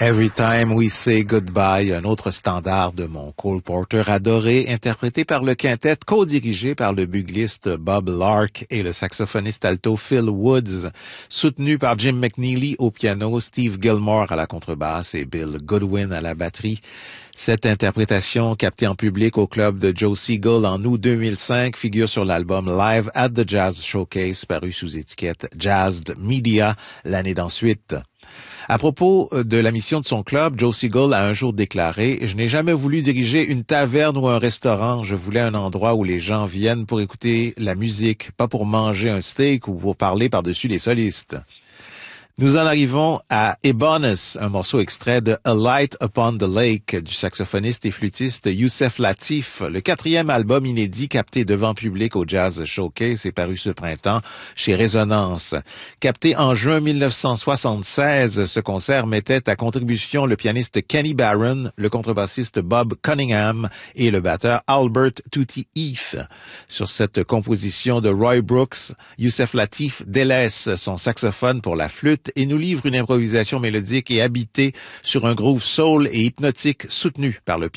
Every Time We Say Goodbye, un autre standard de mon Cole Porter adoré, interprété par le quintet, co-dirigé par le bugliste Bob Lark et le saxophoniste alto Phil Woods, soutenu par Jim McNeely au piano, Steve Gilmore à la contrebasse et Bill Goodwin à la batterie. Cette interprétation, captée en public au club de Joe Siegel en août 2005, figure sur l'album Live at the Jazz Showcase, paru sous étiquette Jazzed Media l'année d'ensuite. À propos de la mission de son club, Joe Siegel a un jour déclaré « Je n'ai jamais voulu diriger une taverne ou un restaurant. Je voulais un endroit où les gens viennent pour écouter la musique, pas pour manger un steak ou pour parler par-dessus les solistes. » Nous en arrivons à Ebonus, un morceau extrait de A Light Upon the Lake du saxophoniste et flûtiste Youssef Latif, le 4e album inédit capté devant public au Jazz Showcase est paru ce printemps chez Résonance. Capté en juin 1976, ce concert mettait à contribution le pianiste Kenny Barron, le contrebassiste Bob Cunningham et le batteur Albert Tutti Heath. Sur cette composition de Roy Brooks, Youssef Latif délaisse son saxophone pour la flûte et nous livre une improvisation mélodique et habitée sur un groove soul et hypnotique soutenu par le piano.